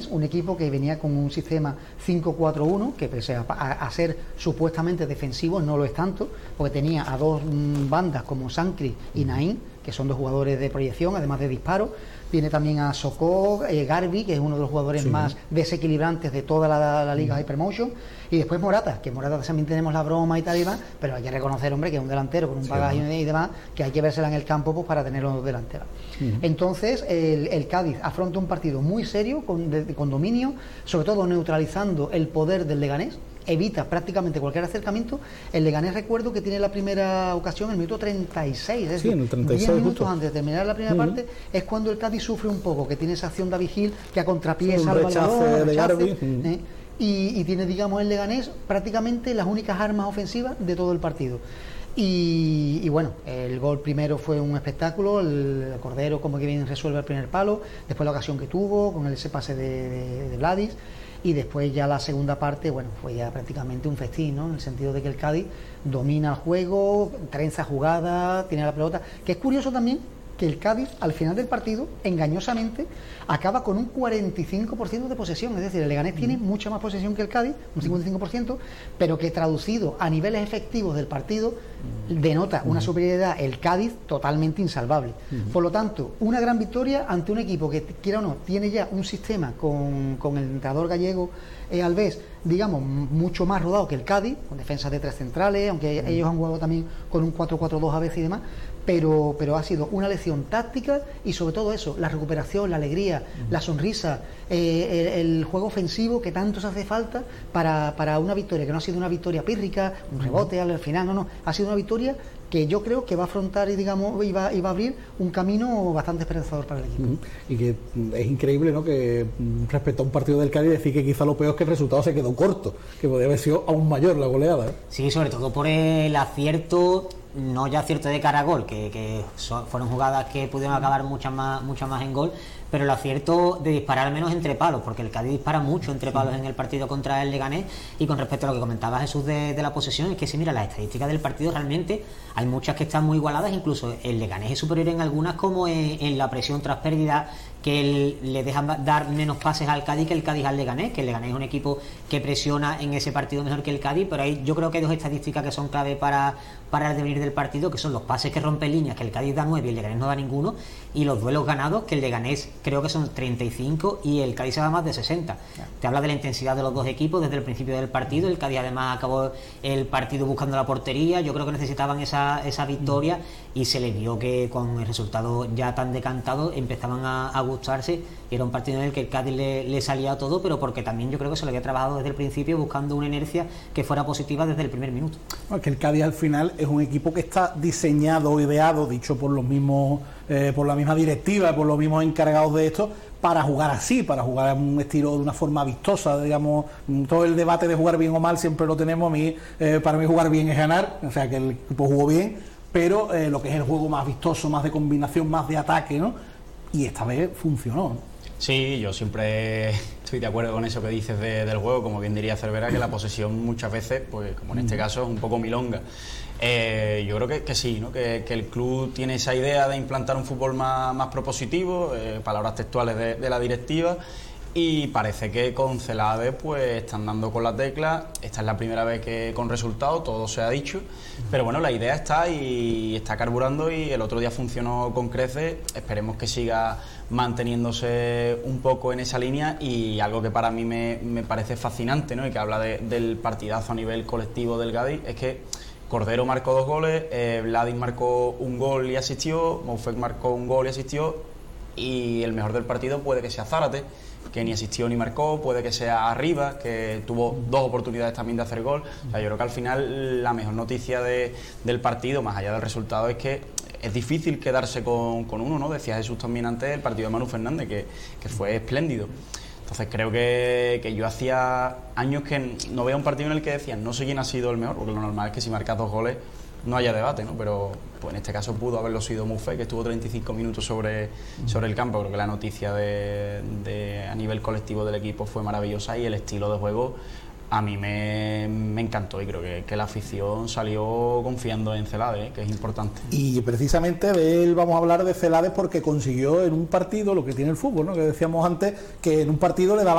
un equipo que venía con un sistema 5-4-1, que pese a ser supuestamente defensivo, no lo es tanto, porque tenía a dos bandas como Sankri y Naín, que son dos jugadores de proyección, además de disparo. Tiene también a Sokov, Garbi, que es uno de los jugadores más desequilibrantes de toda la liga Hypermotion, y después Morata, que Morata también tenemos la broma y tal y demás, pero hay que reconocer, hombre, que es un delantero con un bagaje y demás, que hay que vérsela en el campo pues, para tener los delanteros. Entonces, el Cádiz afronta un partido muy serio, con dominio, sobre todo neutralizando el poder del Leganés, evita prácticamente cualquier acercamiento. El Leganés, recuerdo que tiene la primera ocasión en el minuto 36, es decir, en el 36 10 minutos justo antes de terminar la primera parte, es cuando el Cádiz sufre un poco, que tiene esa acción de David Gil, que a contrapié salva el balón, de Garbi. Y tiene, digamos, el Leganés prácticamente las únicas armas ofensivas de todo el partido. Y bueno, el gol primero fue un espectáculo, el Cordero como que bien resuelve el primer palo, después la ocasión que tuvo con ese pase de Vladis, y después ya la segunda parte, bueno, fue ya prácticamente un festín, ¿no? En el sentido de que el Cádiz domina el juego, trenza jugada, tiene la pelota, que es curioso también que el Cádiz al final del partido, engañosamente, acaba con un 45% de posesión, es decir, el Leganés tiene mucha más posesión que el Cádiz, un 55%, pero que traducido a niveles efectivos del partido denota una superioridad, el Cádiz, totalmente insalvable. Por lo tanto, una gran victoria ante un equipo que, quiera o no, tiene ya un sistema con el entrenador gallego Alves, digamos, mucho más rodado que el Cádiz, con defensas de tres centrales, aunque ellos han jugado también con un 4-4-2 a veces y demás, pero ha sido una lección táctica y sobre todo eso, la recuperación, la alegría, la sonrisa, el juego ofensivo que tanto se hace falta para una victoria, que no ha sido una victoria pírrica, un rebote al final, no, ha sido una victoria que yo creo que va a afrontar y digamos iba a abrir un camino bastante esperanzador para el equipo. Y que es increíble, ¿no?, que respecto a un partido del Cádiz decir que quizá lo peor es que el resultado se quedó corto, que podría haber sido aún mayor la goleada, ¿eh? Sí, sobre todo por el acierto, no ya acierto de cara a gol, que fueron jugadas que pudieron acabar muchas más en gol, pero el acierto de disparar al menos entre palos, porque el Cádiz dispara mucho entre palos en el partido contra el Leganés. Y con respecto a lo que comentaba Jesús de la posesión, es que si mira las estadísticas del partido, realmente hay muchas que están muy igualadas, incluso el Leganés es superior en algunas, como en la presión tras pérdida, que le dejan dar menos pases al Cádiz que el Cádiz al Leganés, que el Leganés es un equipo que presiona en ese partido mejor que el Cádiz, pero ahí yo creo que hay dos estadísticas que son clave para el devenir del partido, que son los pases que rompen líneas, que el Cádiz da 9 y el Leganés no da ninguno, y los duelos ganados, que el Leganés creo que son 35 y el Cádiz se va más de 60. Te habla de la intensidad de los dos equipos desde el principio del partido. El Cádiz además acabó el partido buscando la portería, yo creo que necesitaban esa victoria, y se les vio que con el resultado ya tan decantado empezaban a gustarse, y era un partido en el que el Cádiz le salía todo, pero porque también yo creo que se lo había trabajado desde el principio buscando una inercia que fuera positiva desde el primer minuto. Bueno, que el Cádiz al final es un equipo que está diseñado, ideado, dicho por los mismos, por la misma directiva, por los mismos encargados de esto, para jugar así, para jugar en un estilo de una forma vistosa, digamos. Todo el debate de jugar bien o mal siempre lo tenemos. A mí, para mí jugar bien es ganar, o sea que el equipo jugó bien, pero lo que es el juego más vistoso, más de combinación, más de ataque, ¿no? Y esta vez funcionó, ¿no? Sí, yo siempre estoy de acuerdo con eso que dices del juego, como bien diría Cervera, que la posesión muchas veces, pues como en este caso, es un poco milonga. Yo creo que sí, ¿no? Que el club tiene esa idea de implantar un fútbol más propositivo, palabras textuales de la directiva, y parece que con Celades pues están dando con la tecla. Esta es la primera vez que con resultados, todo se ha dicho, pero bueno, la idea está y está carburando, y el otro día funcionó con creces. Esperemos que siga manteniéndose un poco en esa línea, y algo que para mí me parece fascinante, ¿no?, y que habla del partidazo a nivel colectivo del Cádiz, es que Cordero marcó 2 goles, Vladis marcó un gol y asistió, Moufek marcó un gol y asistió, y el mejor del partido puede que sea Zárate, que ni asistió ni marcó, puede que sea Arriba, que tuvo 2 oportunidades también de hacer gol. O sea, yo creo que al final la mejor noticia del partido, más allá del resultado, es que es difícil quedarse con uno, ¿no? Decía Jesús también antes el partido de Manu Fernández, que fue espléndido. Entonces creo que yo hacía años que no veía un partido en el que decían no sé quién ha sido el mejor, porque lo normal es que si marcas 2 goles no haya debate, ¿no? Pero pues en este caso pudo haberlo sido Moufek, que estuvo 35 minutos sobre el campo. Creo que la noticia a nivel colectivo del equipo fue maravillosa, y el estilo de juego a mí me encantó, y creo que la afición salió confiando en Celades, que es importante. Y precisamente de él vamos a hablar, de Celades, porque consiguió en un partido lo que tiene el fútbol, ¿no?, que decíamos antes, que en un partido le daba